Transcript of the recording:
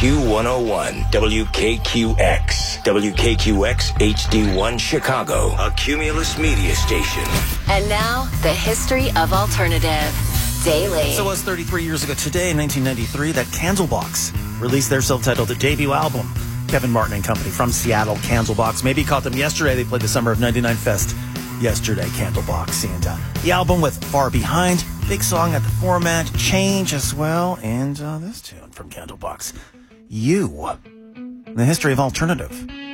Q101, WKQX, WKQX HD1 Chicago, a Cumulus media station. And now, the history of alternative. Daily. So it was 33 years ago today, in 1993, that Candlebox released their self-titled debut album. Kevin Martin and company from Seattle, Candlebox. Maybe you caught them yesterday. They played the Summer of 99 Fest yesterday, Candlebox. And the album with Far Behind, big song at the format, Change as well. And this tune from Candlebox, You, the history of alternative.